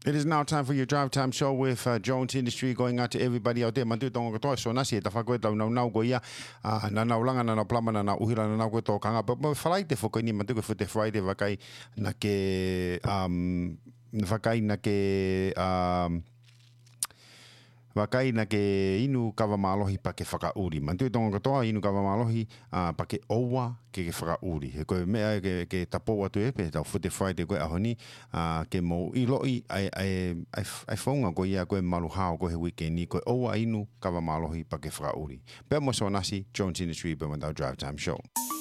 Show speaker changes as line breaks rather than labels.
It is now time for your Drive Time Show with Jones Industry, going out to everybody out there. Mantu tonga katoa so nasi e tawhakoe tau nau ko ia. Na naulanga, na plama, na uhira, na koe tō kanga. But whalai te whakaini, mantu koe te Friday wakai na ke... wakai na ke... wakai na ke inu kawa malohi pa ke whakauri. Mantu tonga katoa inu kawa malohi pa ke oua ke whakauri. He koe mea ke tapo atu epe, tau Footy Friday koe ahoni, ke mo I loi ai whaunga koe ia koe malu hao koe he weekend ni koe oua inu kawa malohi pa ke whakauri. Pea mo so nasi, Jones Industry, Pea Mandau Drive Time Show.